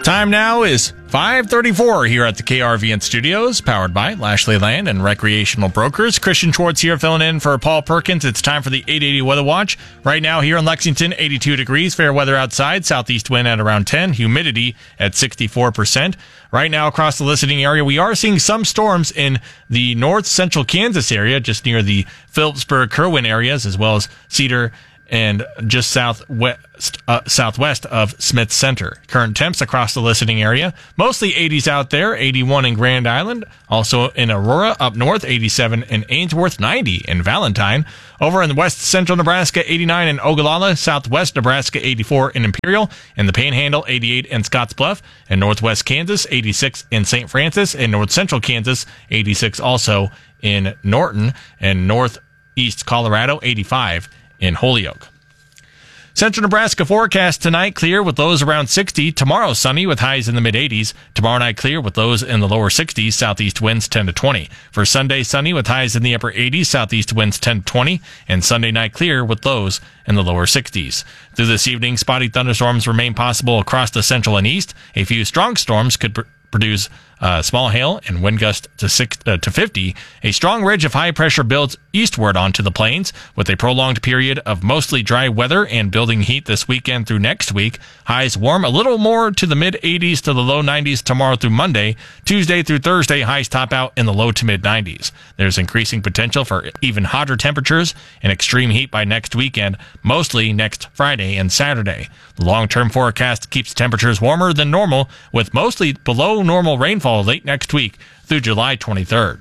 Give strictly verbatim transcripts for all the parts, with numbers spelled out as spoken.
Time now is five thirty-four here at the K R V N Studios, powered by Lashley Land and Recreational Brokers. Christian Schwartz here filling in for Paul Perkins. It's time for the eight eighty Weather Watch. Right now here in Lexington, eighty-two degrees, fair weather outside, southeast wind at around ten, humidity at sixty-four percent. Right now across the listening area, we are seeing some storms in the north central Kansas area, just near the Phillipsburg-Kerwin areas, as well as Cedar and just southwest uh, southwest of Smith Center. Current temps across the listening area, mostly eighties out there, eighty-one in Grand Island, also in Aurora up north, eighty-seven in Ainsworth, ninety in Valentine. Over in west central Nebraska, eighty-nine in Ogallala, southwest Nebraska, eighty-four in Imperial, and the Panhandle, eighty-eight in Scottsbluff, and northwest Kansas, eighty-six in Saint Francis, and north central Kansas, eighty-six also in Norton, and northeast Colorado, eighty-five in Holyoke. Central Nebraska forecast tonight, clear with lows around sixty. Tomorrow, sunny with highs in the mid-eighties. Tomorrow night, clear with lows in the lower sixties. Southeast winds ten to twenty. For Sunday, sunny with highs in the upper eighties. Southeast winds ten to twenty. And Sunday night, clear with lows in the lower sixties. Through this evening, spotty thunderstorms remain possible across the central and east. A few strong storms could pr- produce uh, small hail and wind gusts to six, uh, to fifty. A strong ridge of high pressure builds eastward onto the plains with a prolonged period of mostly dry weather and building heat this weekend through next week. Highs warm a little more to the mid eighties to the low nineties tomorrow through Monday. Tuesday through Thursday, highs top out in the low to mid nineties. There's increasing potential for even hotter temperatures and extreme heat by next weekend, mostly next Friday and Saturday. The long-term forecast keeps temperatures warmer than normal with mostly below normal rainfall late next week through July twenty-third.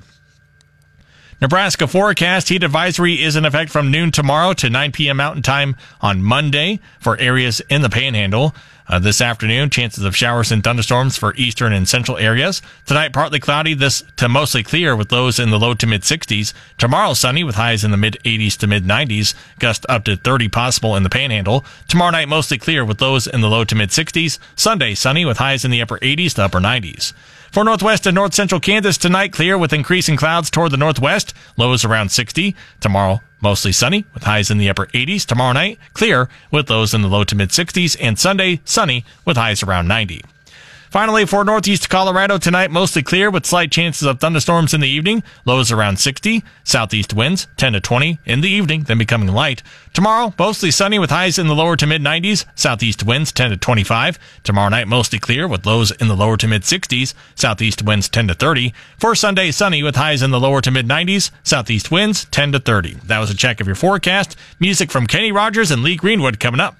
Nebraska forecast heat advisory is in effect from noon tomorrow to nine p.m. Mountain Time on Monday for areas in the Panhandle. Uh, this afternoon, chances of showers and thunderstorms for eastern and central areas. Tonight, partly cloudy, this to mostly clear with lows in the low to mid sixties. Tomorrow, sunny with highs in the mid eighties to mid nineties. Gust up to thirty possible in the Panhandle. Tomorrow night, mostly clear with lows in the low to mid sixties. Sunday, sunny with highs in the upper eighties to upper nineties. For northwest and north central Kansas, tonight clear with increasing clouds toward the northwest. Lows around sixty. Tomorrow, mostly sunny with highs in the upper eighties. Tomorrow night, clear with lows in the low to mid sixties. And Sunday, sunny with highs around ninety. Finally, for northeast Colorado tonight, mostly clear with slight chances of thunderstorms in the evening. Lows around sixty. Southeast winds ten to twenty in the evening, then becoming light. Tomorrow, mostly sunny with highs in the lower to mid nineties. Southeast winds ten to twenty-five. Tomorrow night, mostly clear with lows in the lower to mid sixties. Southeast winds ten to thirty. For Sunday, sunny with highs in the lower to mid nineties. Southeast winds ten to thirty. That was a check of your forecast. Music from Kenny Rogers and Lee Greenwood coming up.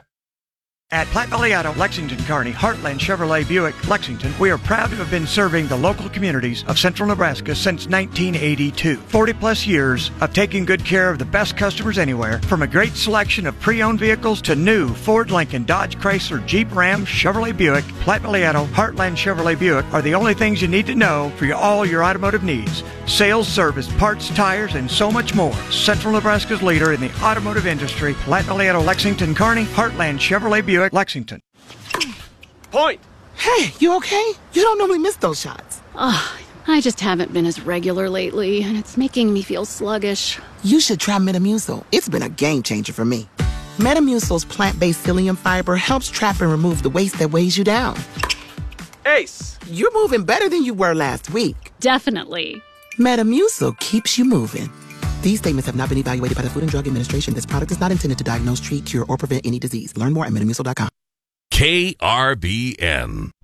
At Platte Valley Auto, Lexington, Kearney, Heartland Chevrolet Buick, Lexington, we are proud to have been serving the local communities of central Nebraska since nineteen eighty-two. forty plus years of taking good care of the best customers anywhere, from a great selection of pre-owned vehicles to new Ford, Lincoln, Dodge, Chrysler, Jeep, Ram, Chevrolet Buick. Platte Valley Auto, Heartland Chevrolet Buick are the only things you need to know for your, all your automotive needs. Sales, service, parts, tires, and so much more. Central Nebraska's leader in the automotive industry, Platte Valley Auto, Lexington, Kearney, Heartland Chevrolet Buick, Lexington. Point. Hey, you okay? You don't normally miss those shots. Ugh, I just haven't been as regular lately, and it's making me feel sluggish. You should try Metamucil. It's been a game changer for me. Metamucil's plant-based psyllium fiber helps trap and remove the waste that weighs you down. Ace. You're moving better than you were last week. Definitely. Metamucil keeps you moving. These statements have not been evaluated by the Food and Drug Administration. This product is not intended to diagnose, treat, cure, or prevent any disease. Learn more at Metamucil dot com. K R B N.